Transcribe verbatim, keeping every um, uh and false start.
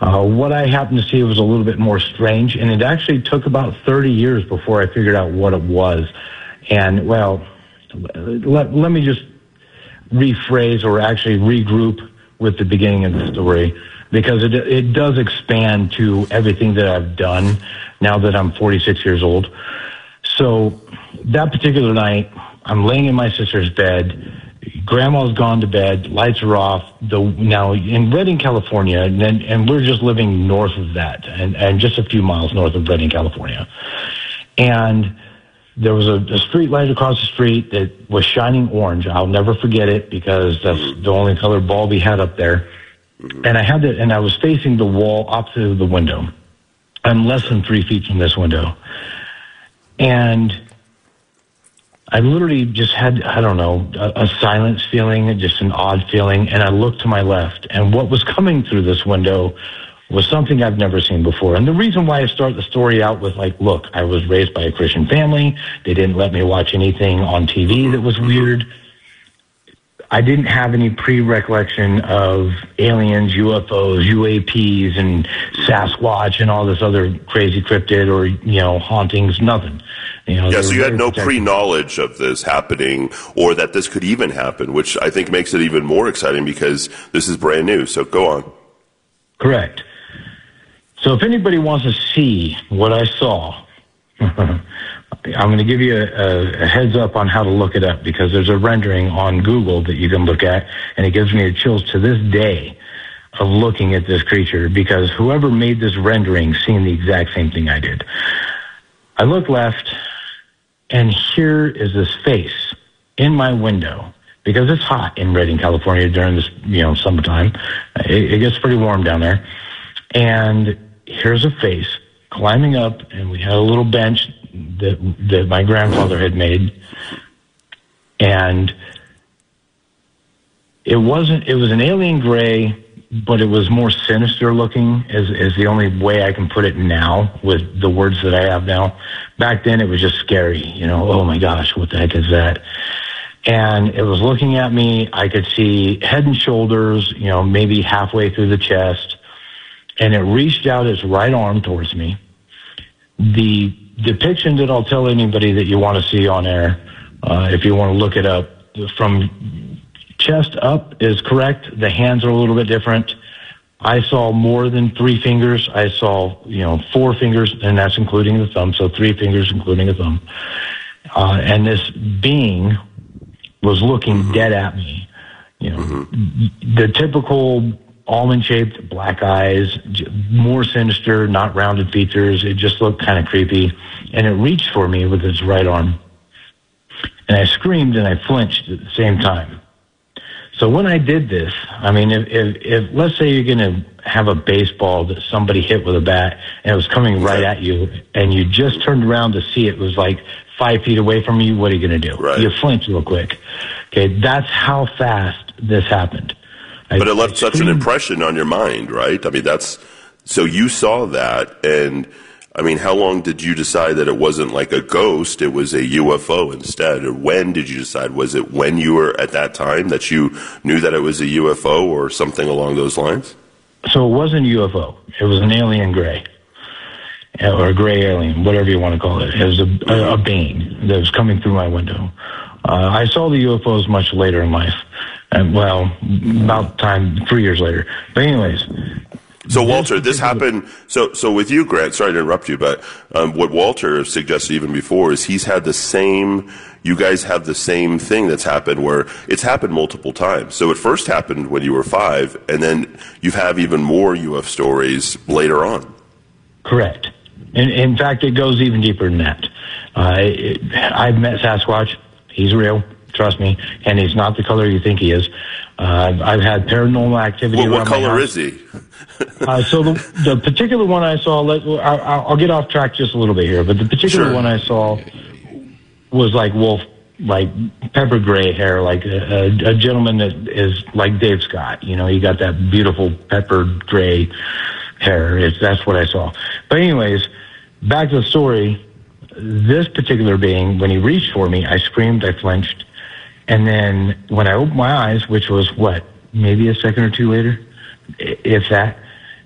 Uh, what I happened to see was a little bit more strange, and it actually took about thirty years before I figured out what it was. And, well, let, let me just rephrase or actually regroup with the beginning of the story, because it, it does expand to everything that I've done now that I'm forty-six years old. So that particular night, I'm laying in my sister's bed. Grandma's gone to bed. Lights are off. The, now, in Redding, California, and, and we're just living north of that, and, and just a few miles north of Redding, California. And there was a, a street light across the street that was shining orange. I'll never forget it because that's the only color bulb he had up there. And I had it, and I was facing the wall opposite of the window. I'm less than three feet from this window. And I literally just had, I don't know, a, a silence feeling, just an odd feeling. And I looked to my left, and what was coming through this window was something I've never seen before. And the reason why I start the story out with, like, look, I was raised by a Christian family. They didn't let me watch anything on T V that was weird. I didn't have any pre-recollection of aliens, U F Os, U A Ps, and Sasquatch and all this other crazy cryptid or, you know, hauntings, nothing. You know, yeah, so you had no protected. pre-knowledge of this happening or that this could even happen, which I think makes it even more exciting because this is brand new. So go on. Correct. So if anybody wants to see what I saw, I'm going to give you a, a heads up on how to look it up, because there's a rendering on Google that you can look at, and it gives me the chills to this day of looking at this creature, because whoever made this rendering seen the exact same thing I did. I look left, and here is this face in my window, because it's hot in Redding, California during this, you know, summertime. It, it gets pretty warm down there. And here's a face climbing up, and we had a little bench that that my grandfather had made. And it wasn't, it was an alien gray, but it was more sinister looking, is, is the only way I can put it now with the words that I have now. Back then, it was just scary, you know, oh my gosh, what the heck is that? And it was looking at me. I could see head and shoulders, you know, maybe halfway through the chest. And it reached out its right arm towards me. The depiction that I'll tell anybody that you want to see on air, uh, if you want to look it up, from chest up is correct. The hands are a little bit different. I saw more than three fingers. I saw, you know, four fingers, and that's including the thumb, so three fingers including a thumb. Uh, and this being was looking dead at me. You know, mm-hmm. the typical almond-shaped black eyes, more sinister, not rounded features. It just looked kind of creepy. And it reached for me with its right arm. And I screamed and I flinched at the same time. So when I did this, I mean, if, if, if let's say you're going to have a baseball that somebody hit with a bat and it was coming right at you, and you just turned around to see it was like five feet away from you, what are you going to do? Right. You flinch real quick. Okay, that's how fast this happened. But I, it left I such an impression on your mind, right? I mean, that's, so you saw that, and I mean, how long did you decide that it wasn't like a ghost, it was a U F O instead? Or when did you decide? Was it when you were at that time that you knew that it was a U F O or something along those lines? So it wasn't a U F O. It was an alien gray, or a gray alien, whatever you want to call it. It was a, a, a being that was coming through my window. Uh, I saw the U F Os much later in life. And, well, about time, three years later. But anyways. So, Walter, this happened, so so with you, Grant, sorry to interrupt you, but um, what Walter suggested even before is he's had the same, you guys have the same thing that's happened where it's happened multiple times. So it first happened when you were five, and then you have even more U F stories later on. Correct. In, in fact, it goes even deeper than that. Uh, it, I've met Sasquatch. He's real. Trust me, and he's not the color you think he is. Uh, I've had paranormal activity. Well, what around color my is he? uh, so the, the particular one I saw, let, I'll, I'll get off track just a little bit here, but the particular Sure. one I saw was like wolf, like pepper gray hair, like a, a, a gentleman that is like Dave Scott. You know, he got that beautiful pepper gray hair. It's, that's what I saw. But anyways, back to the story. This particular being, when he reached for me, I screamed, I flinched. And then when I opened my eyes, which was what, maybe a second or two later, if that,